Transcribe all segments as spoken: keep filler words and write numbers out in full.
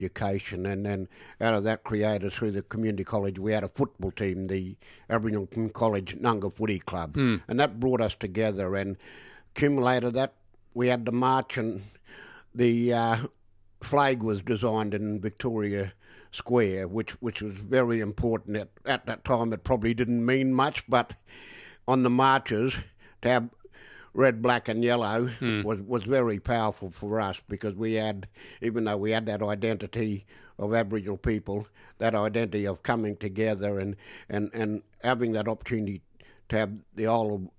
education, and then out of that created through the community college, we had a football team, the Aboriginal College Nunga Footy Club, Mm. and that brought us together and accumulated that. We had the march, and the uh, flag was designed in Victoria Square, which which was very important. At, at that time, it probably didn't mean much, but on the marches, to have red, black and yellow Mm. was, was very powerful for us, because we had, even though we had that identity of Aboriginal people, that identity of coming together and, and, and having that opportunity to have the whole of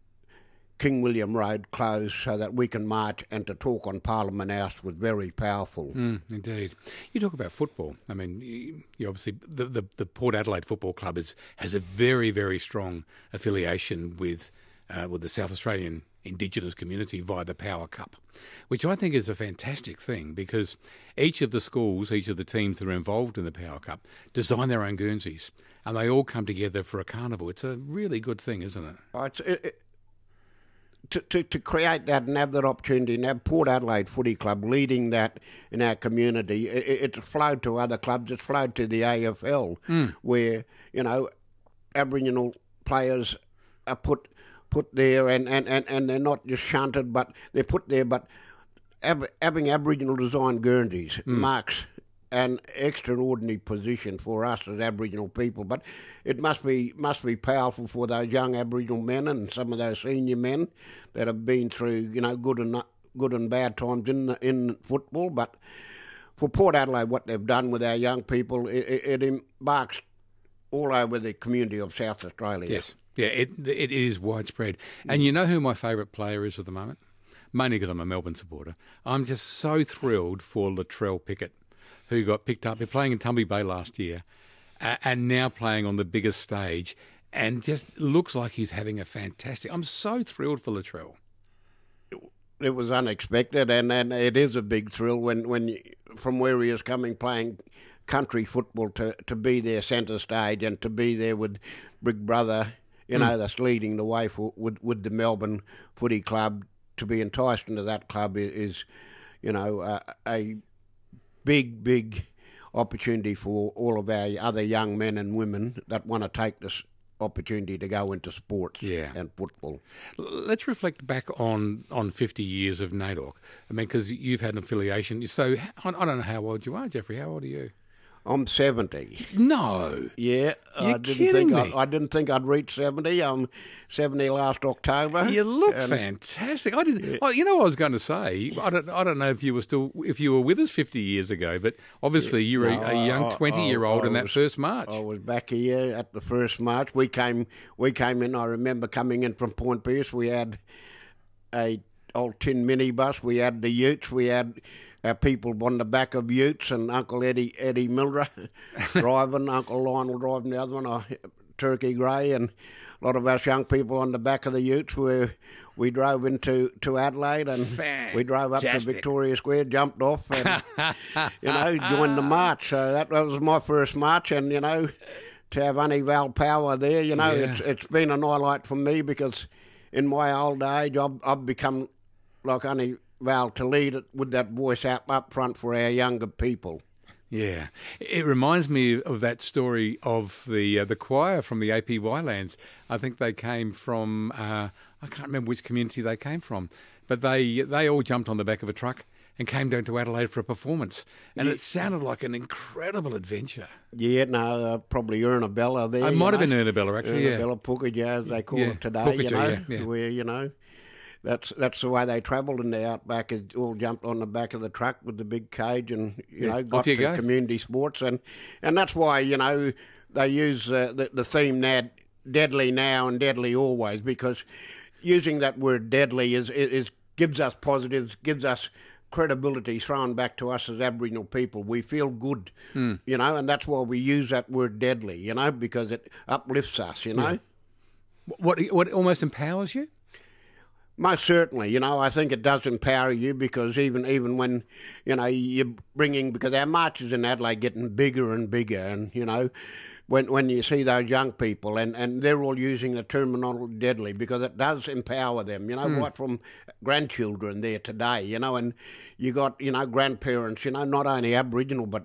King William Road closed so that we can march and to talk on Parliament House was very powerful. Mm, indeed. You talk about football. I mean, you, you obviously, the, the, the Port Adelaide Football Club is, has a very, very strong affiliation with uh, with the South Australian Indigenous community via the Power Cup, which I think is a fantastic thing, because each of the schools, each of the teams that are involved in the Power Cup design their own Guernseys, and they all come together for a carnival. It's a really good thing, isn't it? Oh, it's, it, it, To, to, to create that and have that opportunity and have Port Adelaide Footy Club leading that in our community, it, it flowed to other clubs. It flowed to the A F L, Mm. where, you know, Aboriginal players are put put there, and, and, and, and they're not just shunted, but they're put there. But have, having Aboriginal designed Guernseys Mm. marks an extraordinary position for us as Aboriginal people, but it must be must be powerful for those young Aboriginal men and some of those senior men that have been through, you know, good and not, good and bad times in the, in football. But for Port Adelaide, what they've done with our young people, it, it, it embarks all over the community of South Australia. Yes. Yeah, it it is widespread. And you know who my favourite player is at the moment? Mainly because I'm a Melbourne supporter. I'm just so thrilled for Latrell Pickett, who got picked up. They're playing in Tumby Bay last year, uh, and now playing on the biggest stage, and just looks like he's having a fantastic... I'm so thrilled for Latrell. It was unexpected, and, and it is a big thrill when, when you, from where he is coming, playing country football, to, to be there centre stage and to be there with Big Brother, you know, mm. that's leading the way for, with, with the Melbourne Footy Club. To be enticed into that club is, is you know, uh, a big, big opportunity for all of our other young men and women that want to take this opportunity to go into sports yeah. and football. Let's reflect back on, on fifty years of NAIDOC. I mean, because you've had an affiliation. So I don't know how old you are, Jeffrey. How old are you? I'm seventy. No. Yeah, You're I didn't kidding think me. I, I didn't think I'd reach seventy. I'm seventy last October. You look and, fantastic. I didn't. Yeah. Oh, you know what I was going to say. I don't. I don't know if you were still if you were with us fifty years ago, but obviously you were No, a, a young I- twenty year old I in that was- first march. I was back here at the first march. We came. We came in. I remember coming in from Point Pearce. We had a old tin minibus. We had the utes. We had our people on the back of utes, and Uncle Eddie Eddie Mildra driving, Uncle Lionel driving the other one, a Turkey Grey, and a lot of us young people on the back of the utes. Where we drove into to Adelaide, and we drove up to Fantastic. Victoria Square, jumped off, and you know, joined the march. So that, that was my first march, and you know, to have Annie Val Power there, you know, Yeah. it's it's been a highlight for me, because in my old age, I've, I've become like Annie Val to lead it with that voice out up front for our younger people. Yeah, it reminds me of that story of the uh, the choir from the A P Y lands. I think they came from uh, I can't remember which community they came from, but they they all jumped on the back of a truck and came down to Adelaide for a performance, and Yeah. it sounded like an incredible adventure. Yeah, no, uh, probably Ernabella there. It you might have know. been Ernabella, actually, yeah. Ernabella Pukaja, as they call Yeah, it today, you Pukaja, know, yeah, yeah. where, you know, that's that's the way they travelled in the outback, is all jumped on the back of the truck with the big cage and, you Yeah, know, off got you to go. community sports. And, and that's why, you know, they use uh, the, the theme now, deadly now and deadly always, because using that word deadly is, is, is gives us positives, gives us credibility thrown back to us as Aboriginal people. We feel good, Mm. you know, and that's why we use that word deadly, you know, because it uplifts us, you know. Yeah. What what almost empowers you? Most certainly, you know, I think it does empower you, because even even when, you know, you're bringing, because our marches in Adelaide getting bigger and bigger, and, you know, when when you see those young people, and, and they're all using the terminology deadly because it does empower them, you know, Mm. right from grandchildren there today, you know, and you got, you know, grandparents, you know, not only Aboriginal but